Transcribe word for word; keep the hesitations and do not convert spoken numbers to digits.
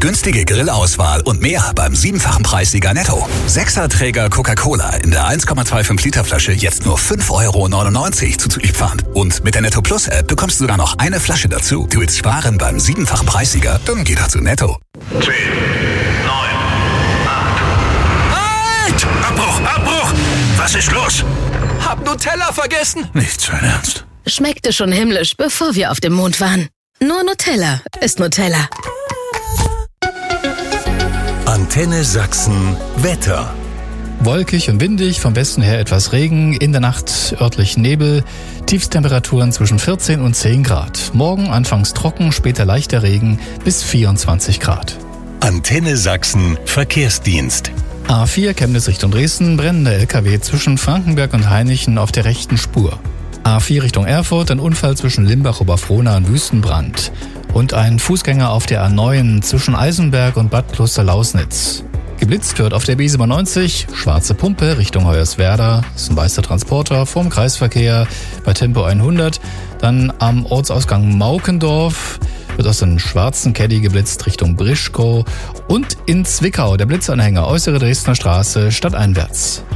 Günstige Grillauswahl und mehr beim siebenfachen Preissieger Netto. Sechserträger Coca-Cola in der eins Komma fünfundzwanzig Liter Flasche jetzt nur fünf Euro neunundneunzig zuzüglich Pfand. Und mit der Netto Plus App bekommst du sogar noch eine Flasche dazu. Du willst sparen beim siebenfachen Preissieger? Dann geh doch zu Netto. zehn, neun, acht. Halt! Abbruch, Abbruch! Was ist los? Hab Nutella vergessen. Nicht sein Ernst. Schmeckte schon himmlisch, bevor wir auf dem Mond waren. Nur Nutella ist Nutella. Antenne Sachsen Wetter. Wolkig und windig, vom Westen her etwas Regen, in der Nacht örtlich Nebel, Tiefstemperaturen zwischen vierzehn und zehn Grad. Morgen anfangs trocken, später leichter Regen bis vierundzwanzig Grad. Antenne Sachsen Verkehrsdienst. A vier Chemnitz Richtung Dresden, brennender L K W zwischen Frankenberg und Hainichen auf der rechten Spur. A vier Richtung Erfurt, ein Unfall zwischen Limbach-Oberfrohna und Wüstenbrand. Und ein Fußgänger auf der A neun zwischen Eisenberg und Bad Kloster-Lausnitz. Geblitzt wird auf der B siebenundneunzig, schwarze Pumpe Richtung Hoyerswerda, das ist ein weißer Transporter vom Kreisverkehr bei Tempo hundert. Dann am Ortsausgang Maukendorf wird aus einem schwarzen Caddy geblitzt Richtung Brischkow. Und in Zwickau der Blitzanhänger äußere Dresdner Straße stadteinwärts.